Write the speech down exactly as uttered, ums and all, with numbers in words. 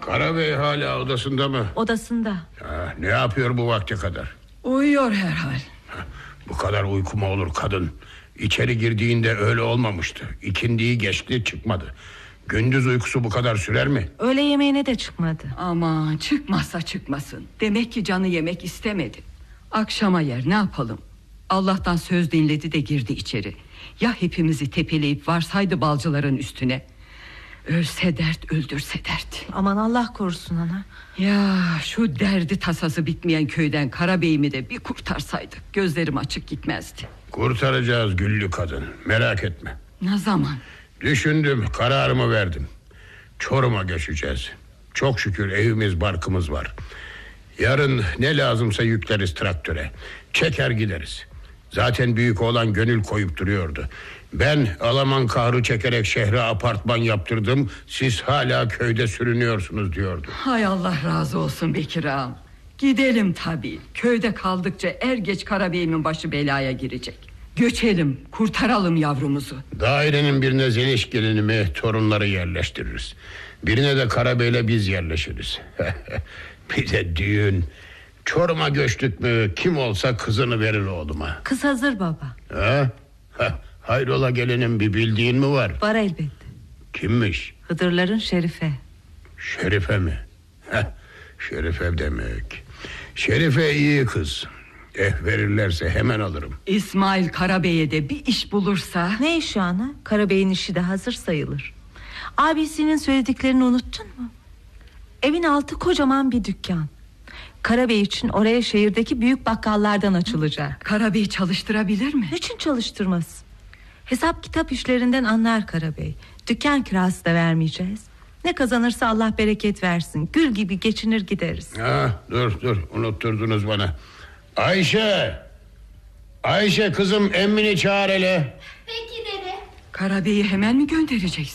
Karabey hala odasında mı? Odasında. Ya, ne yapıyor bu vakte kadar? Uyuyor herhal. Bu kadar uyku mu olur kadın? İçeri girdiğinde öyle olmamıştı. İkindiyi geçti, çıkmadı. Gündüz uykusu bu kadar sürer mi? Öğle yemeğine de çıkmadı. Aman çıkmazsa çıkmasın. Demek ki canı yemek istemedi. Akşama yer, ne yapalım? Allah'tan söz dinledi de girdi içeri. Ya hepimizi tepeleyip varsaydı balcıların üstüne. Ölse dert, öldürse dert. Aman Allah korusun ana. Ya şu derdi tasası bitmeyen köyden Karabey'imi de bir kurtarsaydık gözlerim açık gitmezdi. Kurtaracağız güllü kadın, merak etme. Ne zaman? Düşündüm, kararımı verdim. Çorum'a göçeceğiz. Çok şükür evimiz barkımız var. Yarın ne lazımsa yükleriz traktöre. Çeker gideriz. Zaten büyük oğlan gönül koyup duruyordu. Ben Alaman kahrı çekerek şehre apartman yaptırdım. Siz hala köyde sürünüyorsunuz diyordu. Hay Allah razı olsun Bekir ağam. Gidelim tabii. Köyde kaldıkça er geç Karabey'imin başı belaya girecek. Göçelim, kurtaralım yavrumuzu. Dairenin birine Zeliş gelinimi, torunları yerleştiririz. Birine de Karabey'le biz yerleşiriz. Bir de düğün. Çorum'a göçtük mü kim olsa kızını verir oğluma. Kız hazır baba. Ha? Ha, hayrola gelinim, bir bildiğin mi var? Var elbette. Kimmiş? Hıdırların Şerife. Şerife mi? Heh, Şerife demek. Şerife iyi kız. Eh, verirlerse hemen alırım. İsmail Karabey'e de bir iş bulursa. Ne işi ana? Karabey'in işi de hazır sayılır. Abisinin söylediklerini unuttun mu? Evin altı kocaman bir dükkan. Karabey için oraya şehirdeki büyük bakkallardan açılacak. Karabey çalıştırabilir mi? Niçin çalıştırmaz? Hesap kitap işlerinden anlar Karabey. Dükkan kirası da vermeyeceğiz. Ne kazanırsa Allah bereket versin. Gül gibi geçinir gideriz. Ha, dur dur unutturdunuz bana. Ayşe! Ayşe kızım, emmini çağır hele. Peki dede. Karabey'i hemen mi göndereceksin?